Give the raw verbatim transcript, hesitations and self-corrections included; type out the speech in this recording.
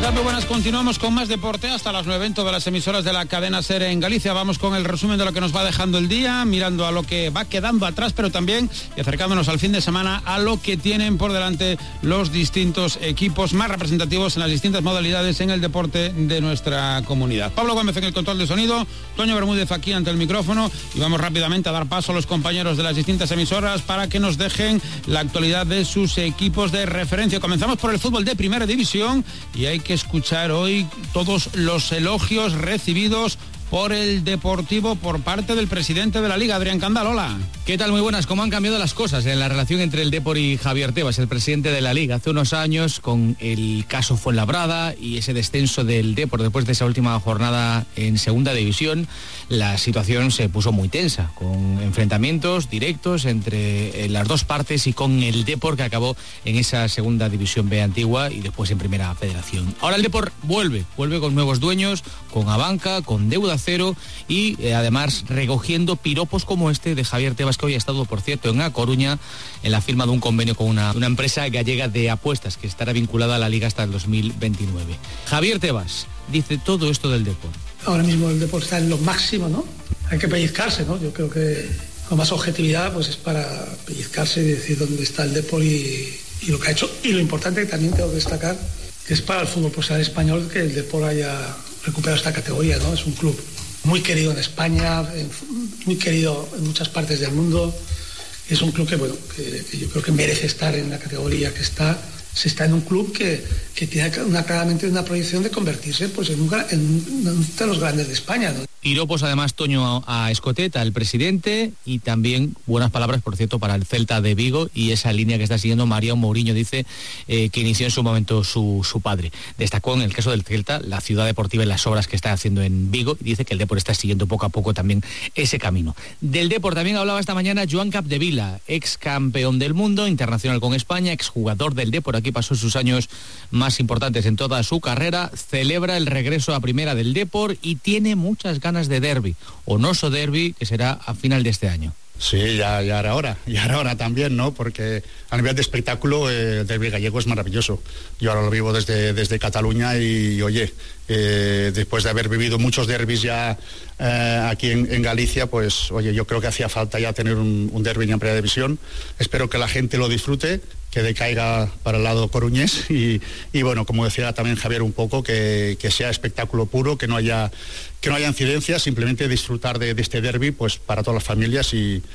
tal? Muy buenas, continuamos con más deporte hasta las nueve en todas las emisoras de la cadena SER en Galicia. Vamos con el resumen de lo que nos va dejando el día, mirando a lo que va quedando atrás, pero también y acercándonos al fin de semana a lo que tienen por delante los distintos equipos más representativos en las distintas modalidades en el deporte de nuestra comunidad. Pablo Gómez en el control de sonido, Toño Bermúdez aquí ante el micrófono y vamos rápidamente a dar paso a los compañeros de las distintas emisoras para que nos dejen la actualidad de sus equipos de referencia. Comenzamos por el fútbol de Primera División y hay que escuchar hoy todos los elogios recibidos por el Deportivo por parte del presidente de la Liga, Adrián Candal. Hola. ¿Qué tal? Muy buenas. ¿Cómo han cambiado las cosas en la relación entre el Depor y Javier Tebas, el presidente de la Liga? Hace unos años, con el caso Fuenlabrada y ese descenso del Depor después de esa última jornada en Segunda División, la situación se puso muy tensa, con enfrentamientos directos entre las dos partes y con el Depor, que acabó en esa Segunda División B antigua y después en Primera Federación. Ahora el Depor vuelve, vuelve con nuevos dueños, con Abanca, con deuda cero y eh, además recogiendo piropos como este de Javier Tebas, que hoy ha estado, por cierto, en A Coruña en la firma de un convenio con una, una empresa gallega de apuestas que estará vinculada a la Liga hasta el dos mil veintinueve. Javier Tebas dice todo esto del Depor. Ahora mismo el Depor está en lo máximo, ¿no? Hay que pellizcarse, ¿no? Yo creo que con más objetividad pues es para pellizcarse y decir dónde está el Depor y, y lo que ha hecho. Y lo importante que también tengo que destacar, que es para el fútbol profesional español que el Depor haya recuperado esta categoría, ¿no? Es un club muy querido en España, muy querido en muchas partes del mundo. Es un club que, bueno, que, que yo creo que merece estar en la categoría que está. Se está en un club que, que tiene una, claramente una proyección de convertirse pues, en, un, en uno de los grandes de España, ¿no? Piropos además, Toño, a Escoteta, el presidente, y también buenas palabras, por cierto, para el Celta de Vigo y esa línea que está siguiendo María Mourinho, dice, eh, que inició en su momento su, su padre. Destacó en el caso del Celta la ciudad deportiva y las obras que está haciendo en Vigo y dice que el Depor está siguiendo poco a poco también ese camino. Del Depor también hablaba esta mañana Joan Capdevila, ex campeón del mundo, internacional con España, ex jugador del Depor, aquí pasó sus años más importantes en toda su carrera, celebra el regreso a primera del Depor y tiene muchas ganas de derbi, o noso derbi, que será a final de este año. Sí, ya, ya era hora, ya era hora también, ¿no? Porque a nivel de espectáculo eh, el derbi gallego es maravilloso. Yo ahora lo vivo desde, desde Cataluña y, oye, eh, después de haber vivido muchos derbis ya eh, aquí en, en Galicia, pues, oye, yo creo que hacía falta ya tener un, un derbi en Primera División. Espero que la gente lo disfrute, que decaiga para el lado coruñés y, y bueno, como decía también Javier un poco, que, que sea espectáculo puro, que no haya que no haya incidencias, simplemente disfrutar de, de este derbi pues para todas las familias y